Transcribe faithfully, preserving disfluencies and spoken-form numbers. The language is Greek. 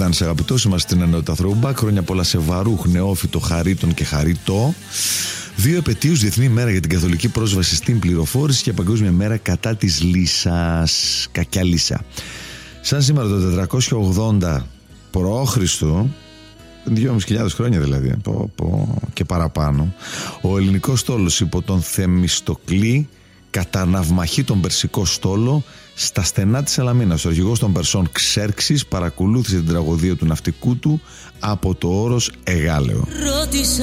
κάνεις αγαπητός? Είμαστε στην ενότητα Throwback. Χρόνια πολλά σε Βαρούχ, Νεόφυτο, Χαρίτων και Χαρίτο. Δύο επετείους, Διεθνή ημέρα για την καθολική πρόσβαση στην πληροφόρηση και Παγκόσμια μέρα κατά της λύσας. Κακιά λύσα. Σαν σήμερα το τετρακόσια ογδόντα π.Χ., δυόμισι χιλιάδες χρόνια δηλαδή, πω, πω, και παραπάνω, ο ελληνικός στόλος υπό τον Θεμιστοκλή καταναυμαχεί τον περσικό στόλο στα στενά της Σαλαμίνας. Ο αρχηγός των Περσών Ξέρξης παρακολούθησε την τραγωδία του ναυτικού του από το όρος Εγάλεο.